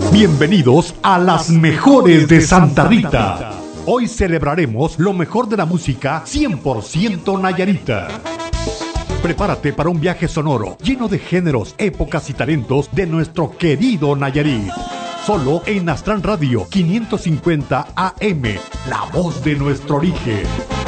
Bienvenidos a las mejores de Santa Rita. Hoy celebraremos lo mejor de la música 100% nayarita. Prepárate para un viaje sonoro lleno de géneros, épocas y talentos de nuestro querido Nayarit. Solo en Astran Radio 550 AM, la voz de nuestro origen.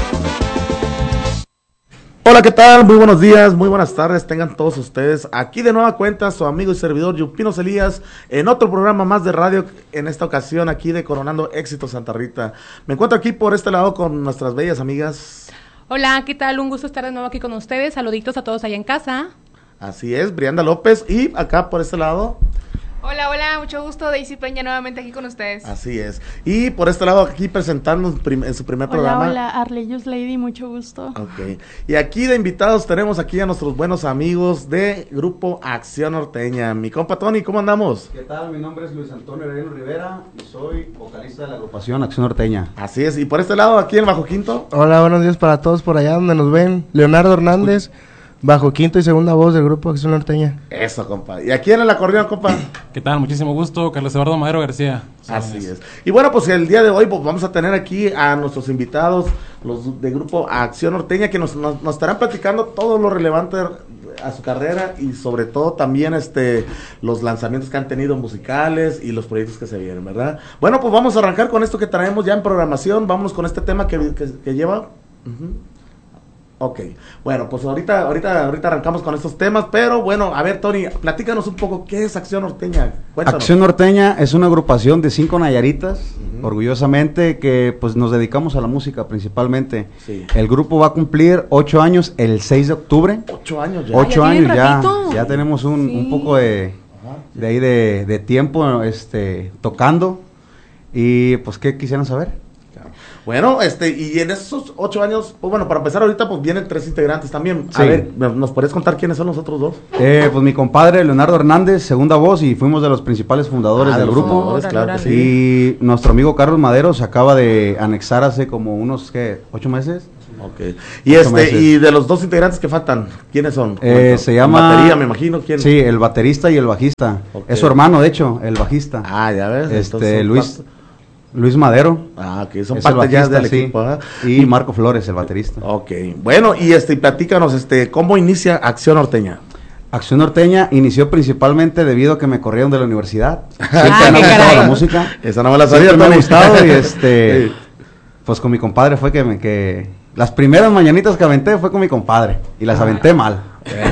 Hola, ¿qué tal? Muy buenos días, muy buenas tardes, tengan todos ustedes. Aquí de nueva cuenta su amigo y servidor Yupino Elías en otro programa más de radio, en esta ocasión aquí de Coronando Éxito Santa Rita. Me encuentro aquí por este lado con nuestras bellas amigas. Hola, ¿qué tal? Un gusto estar de nuevo aquí con ustedes. Saluditos a todos allá en casa. Así es, Brianda López, y acá por este lado. Hola, mucho gusto, Daisy Peña nuevamente aquí con ustedes. Así es, y por este lado aquí presentando en su primer programa. Hola, Arleyus Lady, mucho gusto. Ok, y aquí de invitados tenemos aquí a nuestros buenos amigos de Grupo Acción Norteña. Mi compa Tony, ¿cómo andamos? ¿Qué tal? Mi nombre es Luis Antonio Arellano Rivera y soy vocalista de la agrupación Acción Norteña. Así es, y por este lado aquí en Bajo Quinto. Hola, buenos días para todos por allá donde nos ven. Leonardo Hernández, bajo quinto y segunda voz del Grupo Acción Norteña. Eso, compa. Y aquí en el acordeón, compa. ¿Qué tal? Muchísimo gusto, Carlos Eduardo Madero García. Así es. Y bueno, pues el día de hoy pues, vamos a tener aquí a nuestros invitados, los de Grupo Acción Norteña, que nos estarán platicando todo lo relevante a su carrera y sobre todo también los lanzamientos que han tenido musicales y los proyectos que se vienen, ¿verdad? Bueno, pues vamos a arrancar con esto que traemos ya en programación. Vámonos con este tema que lleva. Ok, bueno, pues ahorita arrancamos con estos temas, pero bueno, a ver, Tony, platícanos un poco, ¿qué es Acción Norteña? Cuéntanos. Acción Norteña es una agrupación de 5 nayaritas, orgullosamente, que pues nos dedicamos a la música principalmente. Sí. El grupo va a cumplir 8 años el 6 de octubre. 8 años ya. 8 años ya tenemos un poco de ahí de tiempo tocando, y pues, ¿qué quisieran saber? Bueno, y en esos 8 años, pues bueno, para empezar ahorita, pues vienen 3 integrantes también. Sí. A ver, ¿nos podrías contar quiénes son los otros dos? Pues mi compadre Leonardo Hernández, segunda voz, y fuimos de los principales fundadores del grupo. Fundadores, claro que sí. Y nuestro amigo Carlos Madero se acaba de anexar hace como unos, 8 meses. Ok. Y de los 2 integrantes que faltan, ¿quiénes son? Se llama... Batería, me imagino. ¿Quién? Sí, el baterista y el bajista. Okay. Es su hermano, de hecho, el bajista. Ah, ya ves. Luis Madero. Ah, que son parte ya del equipo. Y Marco Flores, el baterista. Ok, bueno, y platícanos, ¿cómo inicia Acción Norteña? Acción Norteña inició principalmente debido a que me corrieron de la universidad. Siempre me ha gustado la música. Esa no me la sabía. Me ha gustado y pues con mi compadre fue que las primeras mañanitas que aventé fue con mi compadre y las aventé mal.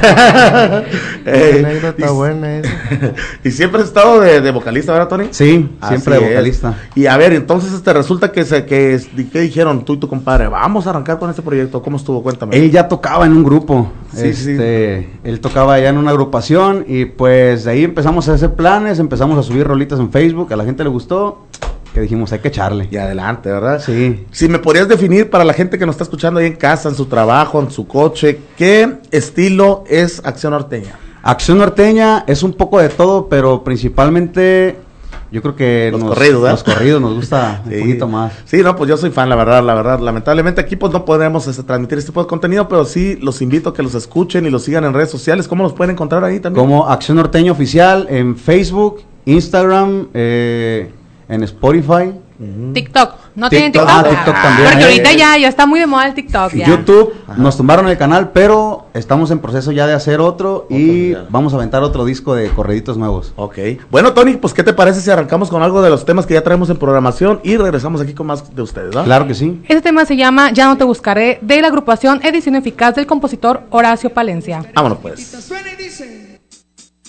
Anécdota buena esa. Y siempre has estado de vocalista, ¿verdad, Tony? Sí, siempre de vocalista. Y a ver, entonces resulta que ¿qué dijeron tú y tu compadre? Vamos a arrancar con este proyecto. ¿Cómo estuvo? Cuéntame. Él ya tocaba en un grupo. Sí. Él tocaba ya en una agrupación y pues de ahí empezamos a hacer planes, empezamos a subir rolitas en Facebook, a la gente le gustó, que dijimos, hay que echarle. Y adelante, ¿verdad? Sí. Si me podrías definir para la gente que nos está escuchando ahí en casa, en su trabajo, en su coche, ¿qué estilo es Acción Norteña? Acción Norteña es un poco de todo, pero principalmente yo creo que los corridos nos gusta un poquito más. Sí, no, pues yo soy fan, la verdad. Lamentablemente aquí pues no podemos transmitir este tipo de contenido, pero sí los invito a que los escuchen y los sigan en redes sociales. ¿Cómo los pueden encontrar ahí también? Como Acción Norteña Oficial en Facebook, Instagram, en Spotify. TikTok, ¿no tienen TikTok? TikTok también. Porque ahorita ya está muy de moda el TikTok. Ya. YouTube, nos tumbaron el canal, pero estamos en proceso ya de hacer otro y vamos a aventar otro disco de corriditos nuevos. Ok. Bueno, Tony, pues ¿qué te parece si arrancamos con algo de los temas que ya traemos en programación y regresamos aquí con más de ustedes, ¿no? Claro que sí. Este tema se llama Ya no te buscaré, de la agrupación Edición Eficaz del compositor Horacio Palencia. Vámonos pues. Suena y dice...